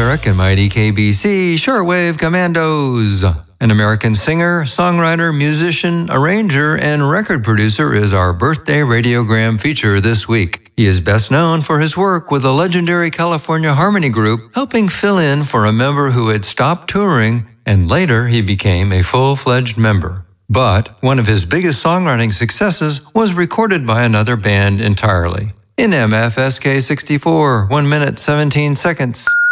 Eric and mighty KBC Shortwave Commandos. An American singer, songwriter, musician, arranger, and record producer is our birthday radiogram feature this week. He is best known for his work with the legendary California Harmony Group, helping fill in for a member who had stopped touring, and later he became a full-fledged member. But one of his biggest songwriting successes was recorded by another band entirely. In MFSK 64, 1 minute 17 seconds.